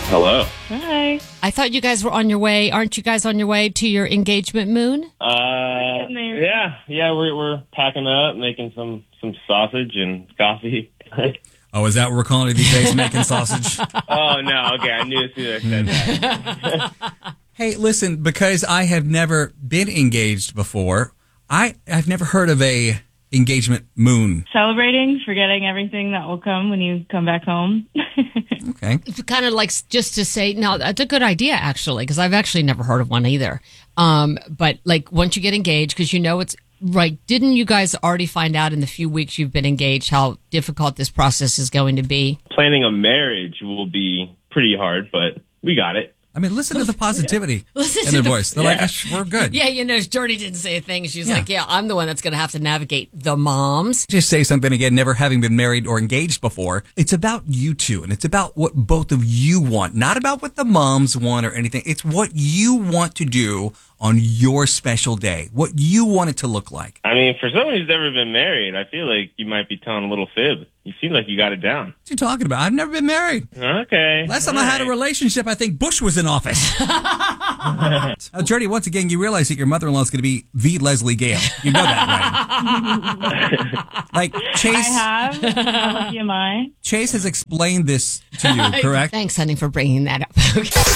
Hello. Hi. I thought you guys were on your way. Aren't you guys on your way to your engagement moon? Yeah, we're packing up, making some sausage and coffee. Oh, is that what we're calling it these days, making sausage? Oh, no, okay, I knew as soon as I said that. Hey, listen, because I have never been engaged before, I've never heard of a engagement moon. Celebrating, forgetting everything that will come when you come back home. Okay. Kind of like just to say, no, that's a good idea, actually, because I've actually never heard of one either. But like once you get engaged, because you know it's right. Didn't you guys already find out in the few weeks you've been engaged how difficult this process is going to be? Planning a marriage will be pretty hard, but we got it. I mean, listen to the positivity Listen in to their the- voice. They're like, we're good. Yeah, you know, Jordy didn't say a thing. She's Yeah. like, yeah, I'm the one that's going to have to navigate the moms. Just say something again, never having been married or engaged before. It's about you two, and it's about what both of you want, not about what the moms want or anything. It's what you want to do on your special day, what you want it to look like. I mean, for someone who's never been married, I feel like you might be telling a little fib. You seem like you got it down. What are you talking about? I've never been married. Okay. Last time I had a relationship, I think Bush was in office. Jordy, once again, you realize that your mother-in-law is going to be the Leslie Gale. You know that, right? Like Chase. I have. How lucky am I? Chase has explained this to you, correct? Thanks, honey, for bringing that up. Okay.